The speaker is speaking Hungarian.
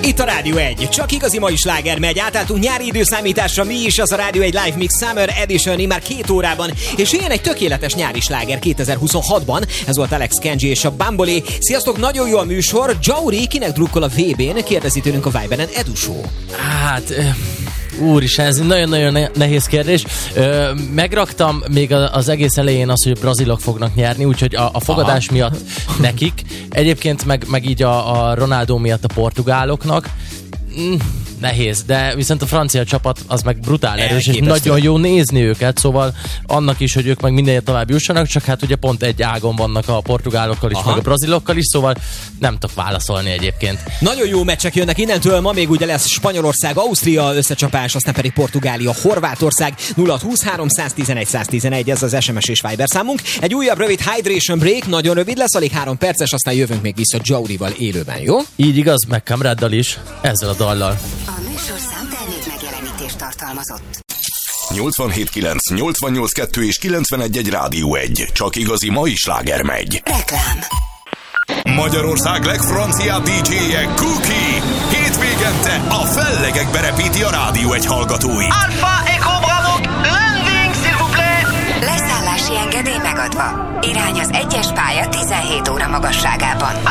Itt a Rádió 1. Csak igazi mai sláger megy. Átálltunk nyári időszámításra, mi is az a Rádió 1 Live Mix Summer Edition már 2 órában, és ilyen egy tökéletes nyári sláger 2026-ban. Ez volt Alex Kenji és a Bambolé. Sziasztok, nagyon jó a műsor. Jauri, kinek drukkol a VB-n? Kérdezi tőlünk a Viberen Edusó. Hát... Úristen, ez nagyon-nagyon nehéz kérdés. Megraktam még az egész elején azt, hogy a brazilok fognak nyerni, úgyhogy a fogadás miatt nekik. Egyébként meg így a Ronaldo miatt a portugáloknak. Nehéz, de viszont a francia csapat az meg brutál erős, és nagyon jó nézni őket, szóval annak is, hogy ők meg mindenért tovább jussanak, csak hát ugye pont egy ágon vannak a portugálokkal is, meg a brazilokkal is, szóval nem tudok válaszolni egyébként. Nagyon jó meccsek jönnek innentől, ma még ugye lesz Spanyolország, Ausztria összecsapás, aztán pedig Portugália, Horvátország. 0-20-311-111, ez az SMS és Viber számunk. Egy újabb rövid hydration break, nagyon rövid lesz, alig 3 perces, aztán jövünk még vissza Jaurival élőben, jó? Így igaz, meg Kamraddal is, ezzel a dallal. A műsorszám termék megjelenítést tartalmazott. 87.9, 88.2 és 91.1 Rádió 1. Csak igazi mai sláger megy. Reklám. Magyarország legfranciább DJ-je Cookie. Hétvégente a fellegekbe repíti a Rádió 1 hallgatóit. Alpha Echo Bravo, landing s'il vous plaît. Leszállási engedély megadva. Irány az 1-es pálya 17 óra magasságában.